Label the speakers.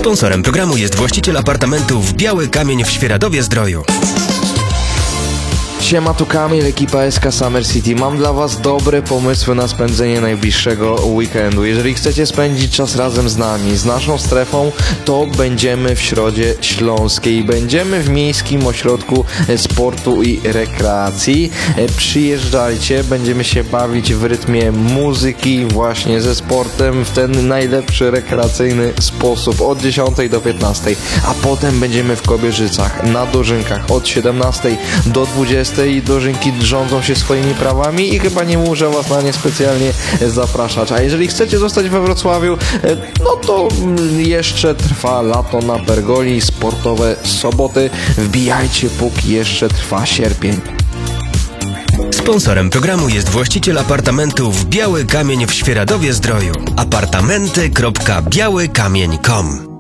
Speaker 1: Sponsorem programu jest właściciel apartamentów Biały Kamień w Świeradowie-Zdroju.
Speaker 2: Siema, tu Kamil, ekipa SK Summer City. Mam dla was dobre pomysły na spędzenie najbliższego weekendu. Jeżeli chcecie spędzić czas razem z nami, z naszą strefą, to będziemy w Środzie Śląskiej. Będziemy w Miejskim Ośrodku Sportu i Rekreacji. Przyjeżdżajcie, będziemy się bawić w rytmie muzyki, właśnie ze sportem, w ten najlepszy rekreacyjny sposób od 10 do 15. A potem będziemy w Kobierzycach, na Dożynkach od 17 do 20. Dożynki drżącą się swoimi prawami i chyba nie muszę was na nie specjalnie zapraszać. A jeżeli chcecie zostać we Wrocławiu, no to jeszcze trwa lato na Pergoli, sportowe soboty. Wbijajcie, póki jeszcze trwa sierpień.
Speaker 1: Sponsorem programu jest właściciel apartamentów Biały Kamień w Świeradowie-Zdroju. apartamenty.białykamień.com